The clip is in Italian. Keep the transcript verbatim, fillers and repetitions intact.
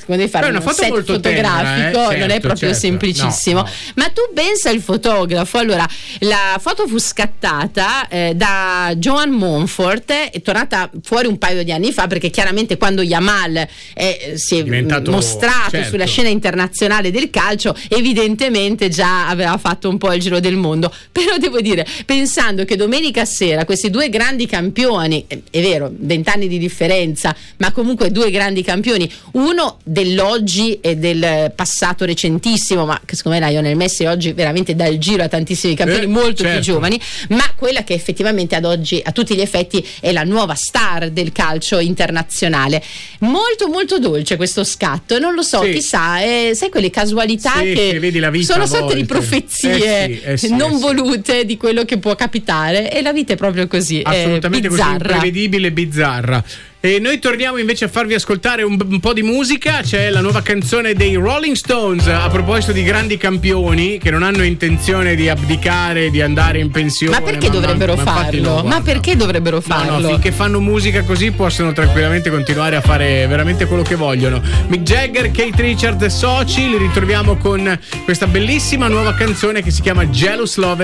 quando devi fare Beh, una un foto set molto fotografico tenera, eh? non è Certo, proprio certo. semplicissimo. No, no. Ma tu pensa al fotografo. Allora, la foto fu scattata eh, da Joan Monfort, è tornata fuori un paio di anni fa, perché chiaramente quando Yamal eh, si è Diventato, mostrato certo, sulla scena internazionale del calcio, evidentemente già aveva fatto un po' il giro del mondo. Però devo dire, pensando che domenica sera questi due grandi campioni, eh, è vero, vent'anni di differenza, ma comunque due grandi campioni, uno dell'oggi e del passato recentissimo, ma che secondo me Lionel Messi oggi veramente dà il giro a tantissimi campioni eh, molto certo. più giovani, ma quella che effettivamente ad oggi a tutti gli effetti è la nuova star del calcio internazionale. Molto molto dolce questo scatto, non lo so, Sì. chissà, eh, sai quelle casualità Sì, che, che vedi la vita sono a sorte di volte. profezie Eh sì, eh sì, non eh sì. volute di quello che può capitare, e la vita è proprio così, Assolutamente è così bizzarra. imprevedibile e bizzarra. E noi torniamo invece a farvi ascoltare un, un po' di musica. C'è la nuova canzone dei Rolling Stones a proposito di grandi campioni che non hanno intenzione di abdicare, di andare in pensione. Ma perché dovrebbero ma infatti farlo? no, Ma guarda. perché dovrebbero No, farlo? no, finché fanno musica così possono tranquillamente continuare a fare veramente quello che vogliono. Mick Jagger, Keith Richards e soci li ritroviamo con questa bellissima nuova canzone che si chiama Jealous Lover.